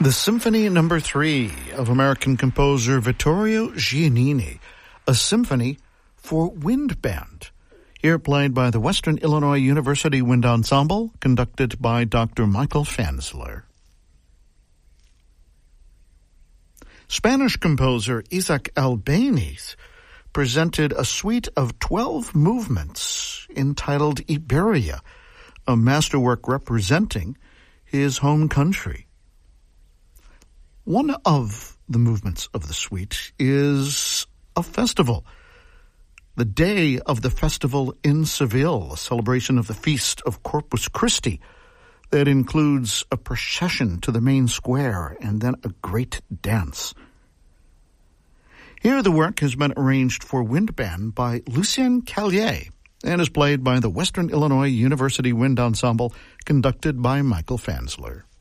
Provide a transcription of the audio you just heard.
The Symphony No. 3 of American composer Vittorio Giannini, a symphony for wind band, here played by the Western Illinois University Wind Ensemble, conducted by Dr. Michael Fansler. Spanish composer Isaac Albéniz presented a suite of 12 movements entitled Iberia, a masterwork representing his home country. One of the movements of the suite is a festival. The day of the festival in Seville, a celebration of the feast of Corpus Christi that includes a procession to the main square and then a great dance. Here the work has been arranged for wind band by Lucien Callier and is played by the Western Illinois University Wind Ensemble, conducted by Michael Fansler.